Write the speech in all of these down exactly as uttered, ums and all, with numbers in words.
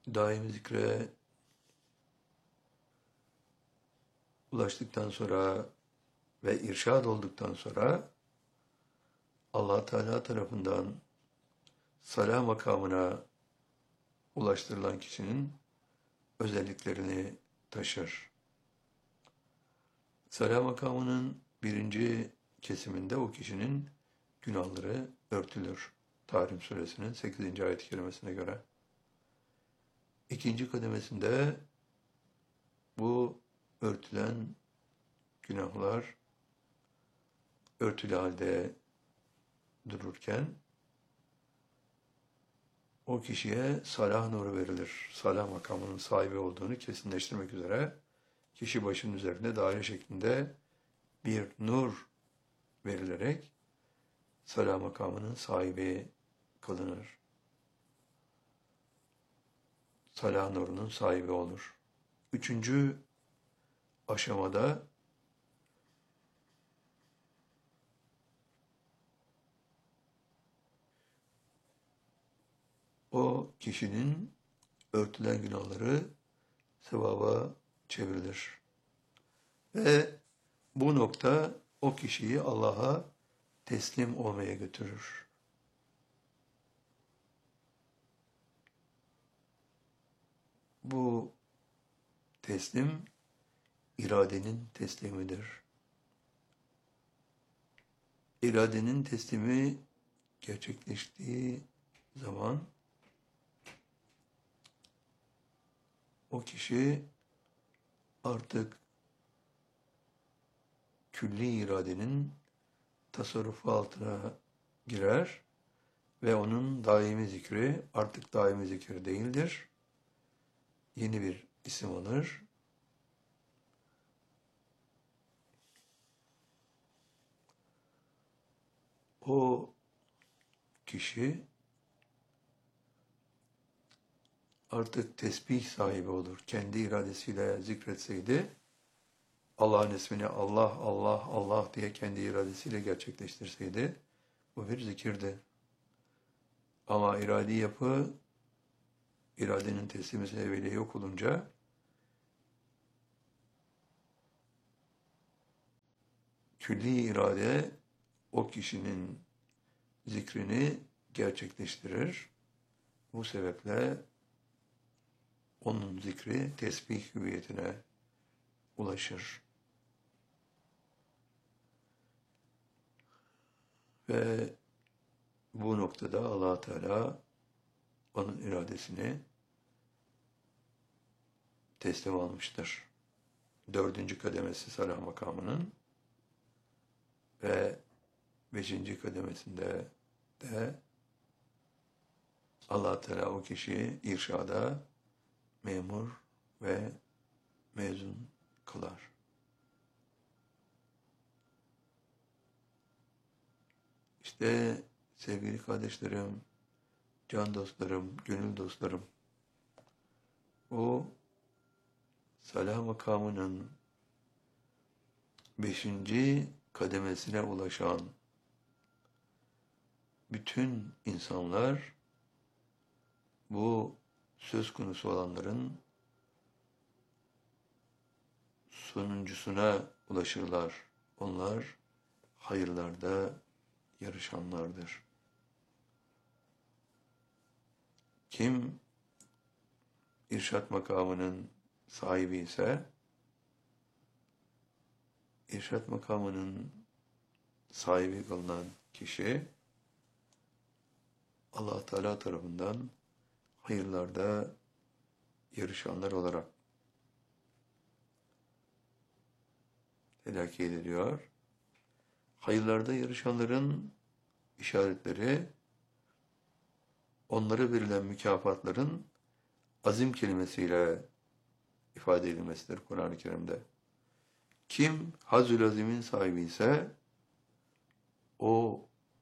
daim zikre ulaştıktan sonra ve irşad olduktan sonra Allah Teala tarafından salah makamına ulaştırılan kişinin özelliklerini taşır. Salah makamının birinci kesiminde o kişinin günahları örtülür. Tahrim suresinin sekizinci ayet-i kerimesine göre. İkinci kademesinde bu örtülen günahlar örtülü halde dururken o kişiye salah nuru verilir. Salah makamının sahibi olduğunu kesinleştirmek üzere kişi başının üzerinde daire şeklinde bir nur verilerek salah makamının sahibi kılınır. Salah nurunun sahibi olur. Üçüncü aşamada o kişinin örtülen günahları sevaba çevrilir. Ve bu nokta o kişiyi Allah'a teslim olmaya götürür. Bu teslim iradenin teslimidir. İradenin teslimi gerçekleştiği zaman o kişi artık külli iradenin tasarrufu altına girer ve onun daimi zikri artık daimi zikir değildir. Yeni bir isim alır. O kişi artık tesbih sahibi olur. Kendi iradesiyle zikretseydi, Allah'ın ismini Allah, Allah, Allah diye kendi iradesiyle gerçekleştirseydi, bu bir zikirdi. Ama iradi yapı, iradenin teslimi sebebiyle yok olunca, külli irade o kişinin zikrini gerçekleştirir. Bu sebeple onun zikri tesbih hüviyetine ulaşır. Ve bu noktada Allah Teala onun iradesini teslim almıştır. Dördüncü kademesi salah makamının ve beşinci kademesinde de Allah Teala o kişiyi irşada memur ve mezun kılar. İşte sevgili kardeşlerim, can dostlarım, gönül dostlarım, o salah makamının beşinci kademesine ulaşan bütün insanlar bu söz konusu olanların sonuncusuna ulaşırlar. Onlar hayırlarda yarışanlardır. Kim irşad makamının sahibi ise, irşad makamının sahibi kılınan kişi, Allah Teala tarafından hayırlarda yarışanlar olarak telakki ediliyor. Hayırlarda yarışanların işaretleri, onlara verilen mükafatların azim kelimesiyle ifade edilmesidir Kur'an-ı Kerim'de. Kim Hazül Azim'in sahibi ise o,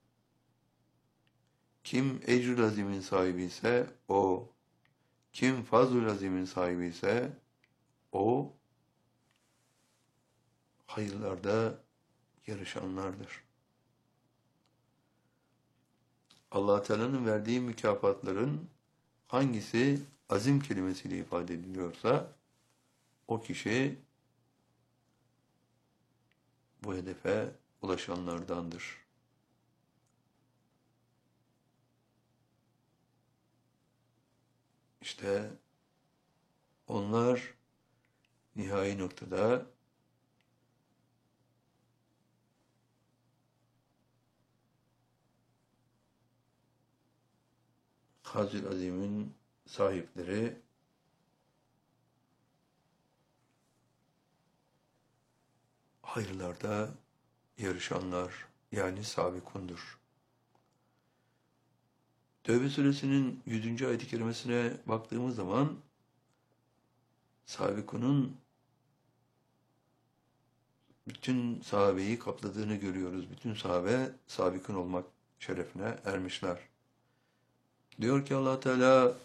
kim Ecrül Azim'in sahibi ise o, kim Fazlül Azim'in sahibi ise o hayırlarda yarışanlardır. Allah Teala'nın verdiği mükafatların hangisi azim kelimesiyle ifade ediliyorsa o kişi bu hedefe ulaşanlardandır. İşte onlar nihai noktada Hazr-ı Azim'in sahipleri, hayırlarda yarışanlar, yani sabikundur. Tevbe suresinin yüzüncü ayet-i kerimesine baktığımız zaman sabikunun bütün sahabeyi kapladığını görüyoruz. Bütün sahabe sabikun olmak şerefine ermişler. Diyor ki Allah Teala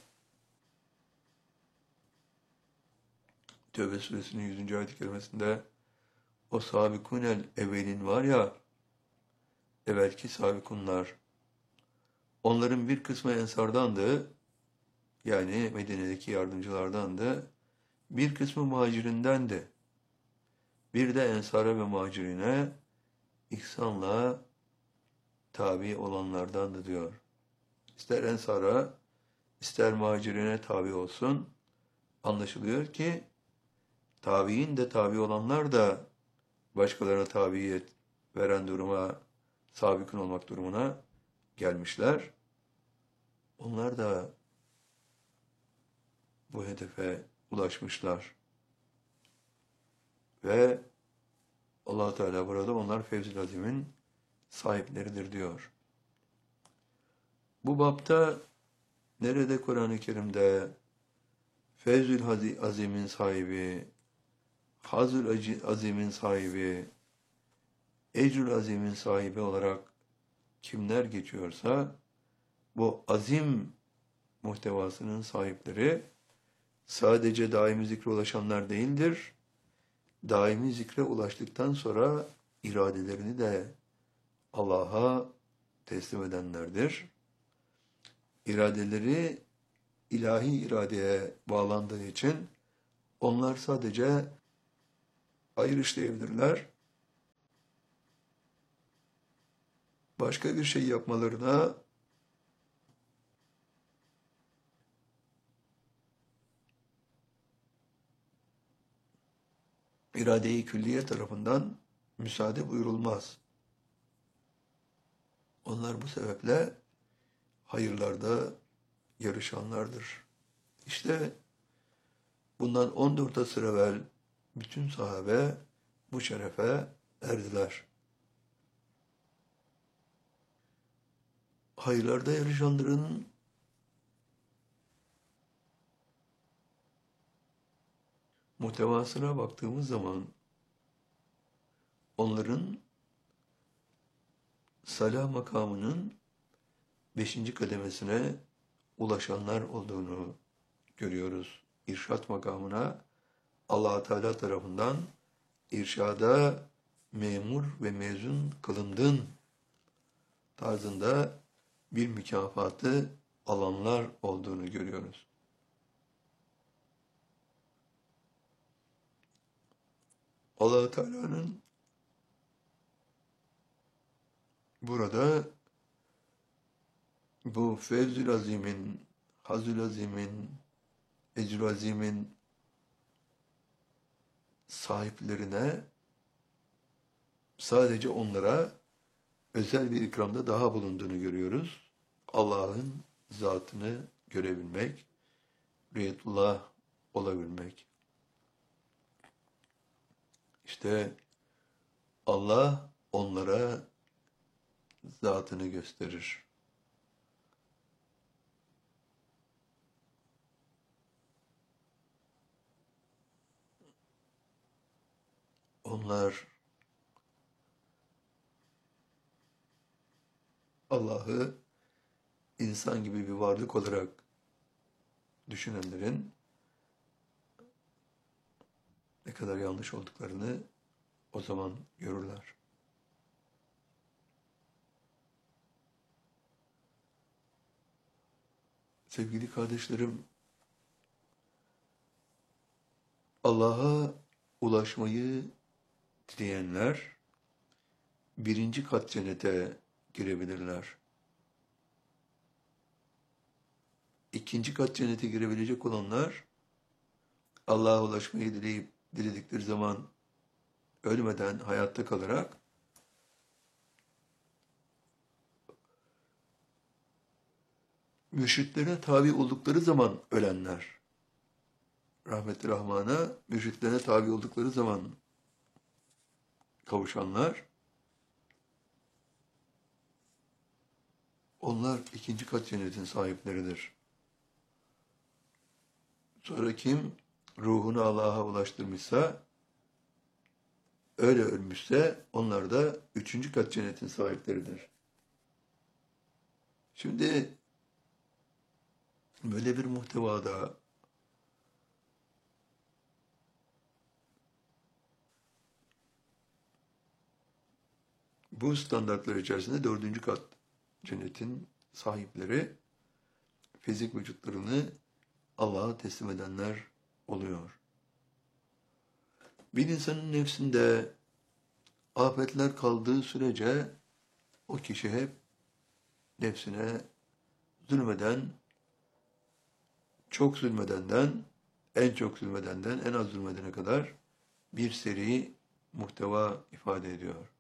Tevbe suresinin yüzüncü ayet-i kerimesinde o sabikunel evvelin var ya, evvelki sabikunlar, onların bir kısmı ensardandı, yani Medine'deki yardımcılardandı, bir kısmı muhacirindendi. Bir de ensara ve muhacirine ihsanla tabi olanlardandı diyor. İster ensara, ister muhacirine tabi olsun, anlaşılıyor ki tabiin de tabi olanlar da başkalarına tabiyet veren duruma, sabikun olmak durumuna gelmişler. Onlar da bu hedefe ulaşmışlar. Ve Allah Teala burada onlar Fevz-i Azim'in sahipleridir diyor. Bu bapta nerede Kur'an-ı Kerim'de Fevzül Azim'in sahibi, Hazül Azim'in sahibi, Ecrül Azim'in sahibi olarak kimler geçiyorsa bu azim muhtevasının sahipleri sadece daimi zikre ulaşanlar değildir. Daimi zikre ulaştıktan sonra iradelerini de Allah'a teslim edenlerdir. İradeleri ilahi iradeye bağlandığı için onlar sadece hayır işleyebilirler. Başka bir şey yapmalarına irade-i külliye tarafından müsaade buyurulmaz. Onlar bu sebeple hayırlarda yarışanlardır. İşte bundan on dört asır evvel bütün sahabe bu şerefe erdiler. Hayırlarda yarışanların muhtevasına baktığımız zaman onların salah makamının beşinci kademesine ulaşanlar olduğunu görüyoruz. İrşat makamına Allah Teala tarafından irşada memur ve mezun kılındın tarzında bir mükafatı alanlar olduğunu görüyoruz. Allah Teala'nın burada bu Fevzül Azim'in, Hazül Azim'in, Ecr Azim'in sahiplerine sadece onlara özel bir ikramda daha bulunduğunu görüyoruz. Allah'ın zatını görebilmek, rüyetullah olabilmek. İşte Allah onlara zatını gösterir. Onlar Allah'ı insan gibi bir varlık olarak düşünenlerin ne kadar yanlış olduklarını o zaman görürler. Sevgili kardeşlerim, Allah'a ulaşmayı dileyenler birinci kat cennete girebilirler. İkinci kat cennete girebilecek olanlar Allah'a ulaşmayı dileyip diledikleri zaman ölmeden hayatta kalarak müşriklere tabi oldukları zaman ölenler, rahmet-i Rahman'a müşriklerine tabi oldukları zaman kavuşanlar, onlar ikinci kat cennetin sahipleridir. Sonra kim ruhunu Allah'a ulaştırmışsa, öyle ölmüşse onlar da üçüncü kat cennetin sahipleridir. Şimdi böyle bir muhtevada bu standartlar içerisinde dördüncü kat cennetin sahipleri fizik vücutlarını Allah'a teslim edenler oluyor. Bir insanın nefsinde afetler kaldığı sürece o kişi hep nefsine zulmeden, çok zulmedenden, en çok zulmedenden, en az zulmedene kadar bir seri muhteva ifade ediyor.